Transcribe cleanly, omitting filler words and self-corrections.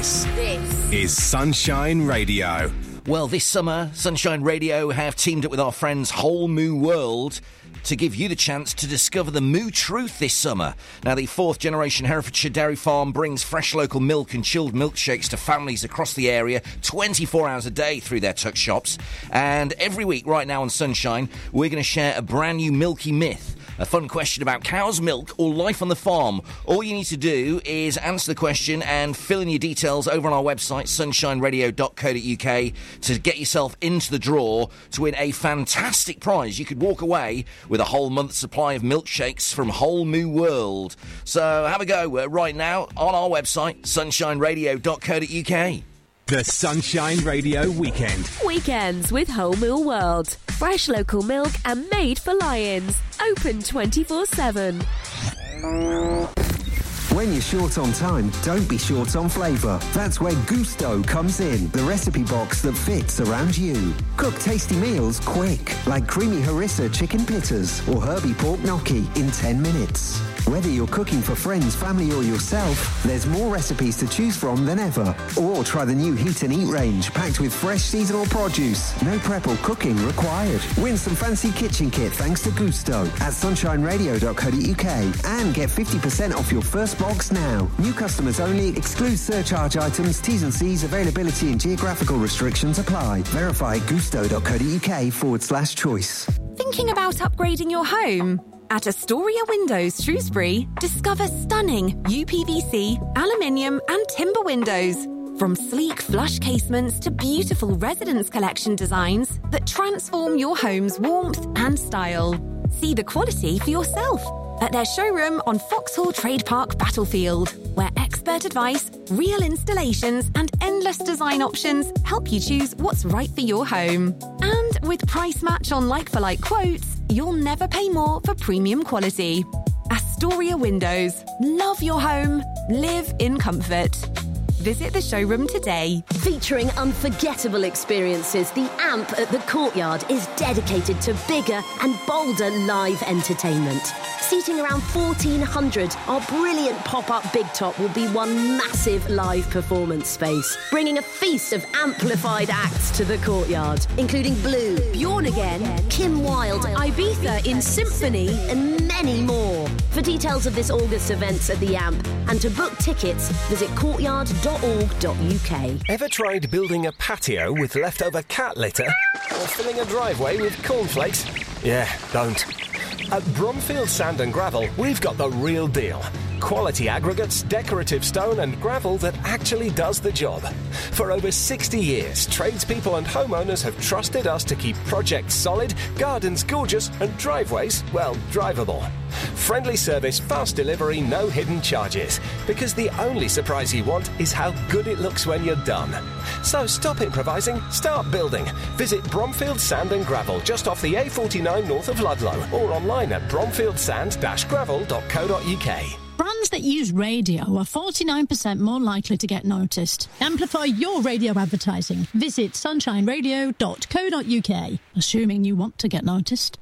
This is Sunshine Radio. Well, this summer, Sunshine Radio have teamed up with our friends Whole Moo World to give you the chance to discover the Moo Truth this summer. Now, the fourth-generation Herefordshire dairy farm brings fresh local milk and chilled milkshakes to families across the area 24 hours a day through their tuck shops. And every week right now on Sunshine, we're going to share a brand new milky myth. A fun question about cow's milk or life on the farm. All you need to do is answer the question and fill in your details over on our website, sunshineradio.co.uk, to get yourself into the draw to win a fantastic prize. You could walk away with a whole month's supply of milkshakes from Whole Moo World. So have a go right now on our website, sunshineradio.co.uk. The Sunshine Radio Weekend. Weekends with Whole Moo World. Fresh local milk and made for lions. Open 24/7. When you're short on time, don't be short on flavour. That's where Gusto comes in, the recipe box that fits around you. Cook tasty meals quick, like creamy harissa chicken pittas or herby pork gnocchi in 10 minutes. Whether you're cooking for friends, family or yourself, there's more recipes to choose from than ever. Or try the new Heat and Eat range, packed with fresh seasonal produce. No prep or cooking required. Win some fancy kitchen kit thanks to Gusto at sunshineradio.co.uk and get 50% off your first box now. New customers only. Excludes surcharge items. T's and C's, availability and geographical restrictions apply. Verify gusto.co.uk/choice. Thinking about upgrading your home? At Astoria Windows Shrewsbury, discover stunning UPVC, aluminium and timber windows. From sleek flush casements to beautiful residence collection designs that transform your home's warmth and style. See the quality for yourself at their showroom on Foxhall Trade Park Battlefield, where expert advice, real installations and endless design options help you choose what's right for your home. And with price match on like-for-like quotes, you'll never pay more for premium quality. Astoria Windows. Love your home. Live in comfort. Visit the showroom today. Featuring unforgettable experiences, the AMP at the Courtyard is dedicated to bigger and bolder live entertainment. Seating around 1,400, our brilliant pop-up Big Top will be one massive live performance space, bringing a feast of amplified acts to the Courtyard, including Blue, Bjorn Again, Kim Wilde, Ibiza in Symphony, and many more. For details of this August events at the AMP and to book tickets, visit courtyard.org.uk. Ever tried building a patio with leftover cat litter? Or filling a driveway with cornflakes? Yeah, don't. At Bromfield Sand and Gravel, we've got the real deal. Quality aggregates, decorative stone and gravel that actually does the job. For over 60 years, tradespeople and homeowners have trusted us to keep projects solid, gardens gorgeous and driveways, well, drivable. Friendly service, fast delivery, no hidden charges. Because the only surprise you want is how good it looks when you're done. So stop improvising, start building. Visit Bromfield Sand and Gravel just off the A49 north of Ludlow or online at bromfieldsand-gravel.co.uk. Brands that use radio are 49% more likely to get noticed. Amplify your radio advertising. Visit sunshineradio.co.uk, assuming you want to get noticed.